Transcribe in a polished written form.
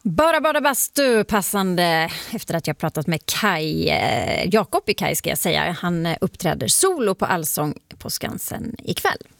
Bara bastu, passande efter att jag pratat med Jakob i Kaj ska jag säga. Han uppträder solo på Allsång på Skansen ikväll.